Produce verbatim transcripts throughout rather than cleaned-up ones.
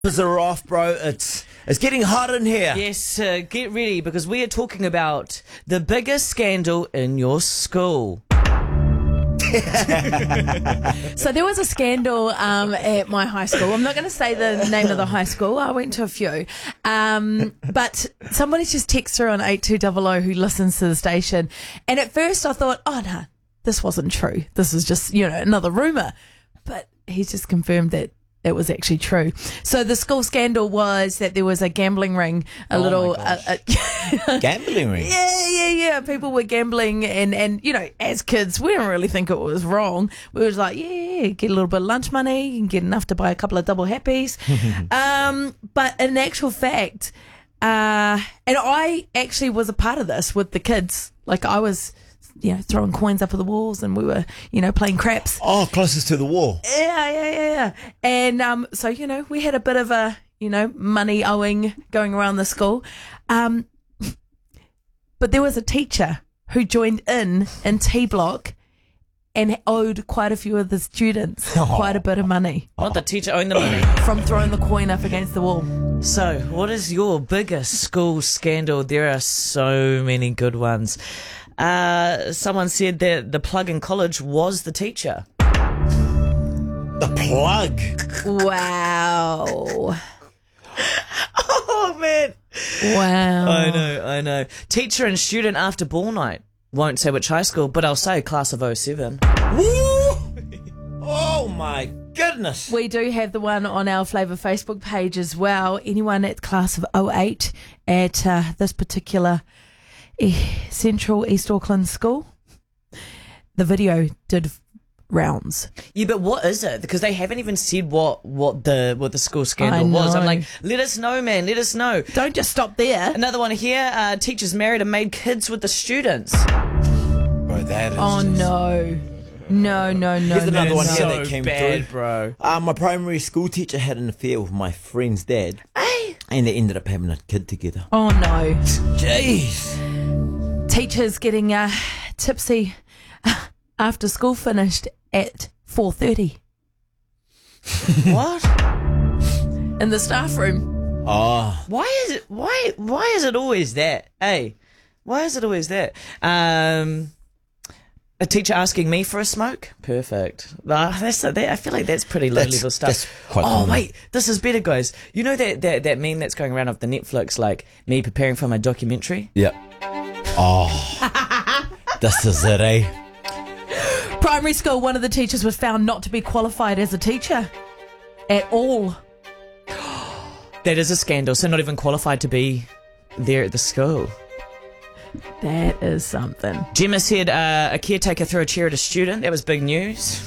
are off, bro. It's it's getting hot in here. Yes, uh, get ready because we are talking about the biggest scandal in your school. So there was a scandal um, at my high school. I'm not going to say the name of the high school. I went to a few. Um, but somebody just texted through on eight two double oh who listens to the station. And at first I thought, oh, no, this wasn't true. This is just, you know, another rumour. But he's just confirmed that it was actually true. So the school scandal was that there was a gambling ring, a Oh little... my Uh, uh, Gambling ring. Yeah, yeah, yeah. People were gambling, and, and you know, as kids, we didn't really think it was wrong. We was like, yeah, get a little bit of lunch money, you can get enough to buy a couple of double happies. um, but in actual fact, uh, and I actually was a part of this with the kids. Like I was, you know, throwing coins up at the walls, and we were, you know, playing craps. Oh, closest to the wall. Yeah, yeah, yeah, yeah. And um, so, you know, we had a bit of a, you know, money owing going around the school. Um, but there was a teacher who joined in in T Block and owed quite a few of the students Oh. quite a bit of money Not the teacher owned the money. from throwing the coin up against the wall. So, what is your biggest school scandal? There are so many good ones. Uh, someone said that the plug in college was the teacher. The plug. Wow. Oh, man. Wow. I know, I know. Teacher and student after ball night. Won't say which high school, but I'll say class of oh seven. Woo! Oh my goodness. We do have the one on our Flavour Facebook page as well. Anyone at class of oh eight at uh, this particular eh, Central East Auckland school, the video did rounds. Yeah, but what is it? Because they haven't even said what, what the what the school scandal I was. I'm know. like, let us know, man. Let us know. Don't just stop there. Another one here. Uh, teachers married and made kids with the students. Bro, that is Oh just... no. No, no, no. Here's another no, one no. here that came bad, through. bro. Uh, my primary school teacher had an affair with my friend's dad. Hey. And they ended up having a kid together. Oh no. Jeez. Teachers getting uh, tipsy after school finished at four thirty What? in the staff room. Oh. Why is it? Why? Why is it always that? Hey, why is it always that? Um, a teacher asking me for a smoke. Perfect. Uh, that's that. I feel like that's pretty low That's- level stuff. that's quite oh common. wait, this is better, guys. You know that, that that meme that's going around off the Netflix, like me preparing for my documentary. Yep. Oh. This is it, eh? Primary school, one of the teachers was found not to be qualified as a teacher at all. That is a scandal. So not even qualified to be there at the school. That is something. Gemma said uh, a caretaker threw a chair at a student. That was big news.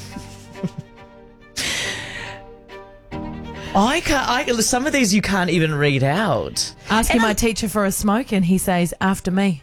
I can't. I, some of these you can't even read out. Asking my teacher for a smoke, and he says, after me.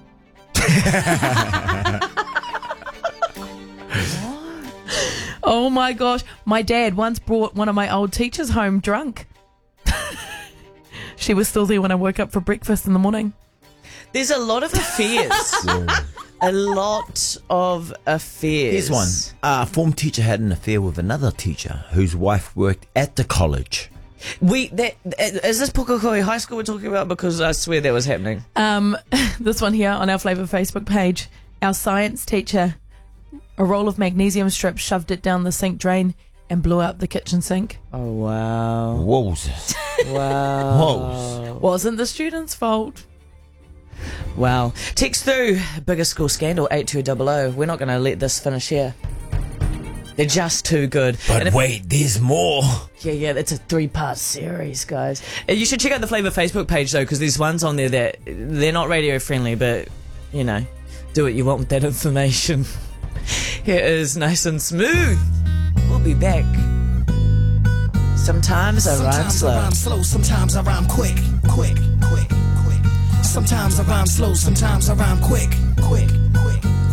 Oh my gosh. My dad once brought one of my old teachers home drunk. She was still there when I woke up for breakfast in the morning. There's a lot of affairs. a lot of affairs. Here's one. A form teacher had an affair with another teacher whose wife worked at the college. We that is this Pukekohe High School we're talking about? Because I swear that was happening. Um, this one here on our Flavour Facebook page. Our science teacher, a roll of magnesium strips, shoved it down the sink drain and blew out the kitchen sink. Oh wow! Wowzers. Wow! Whoa. Wasn't the student's fault. Wow! Text through biggest school scandal eight two double oh. We're not going to let this finish here. They're just too good. But And if- wait, there's more. Yeah, yeah, it's a three-part series, guys. And you should check out the Flavour Facebook page, though, because there's ones on there that they're not radio-friendly, but, you know, do what you want with that information. Here is Nice and Smooth. We'll be back. Sometimes I rhyme Sometimes I slow. rhyme slow, sometimes I rhyme quick, quick, quick, quick. Sometimes I rhyme slow, sometimes I rhyme quick, quick.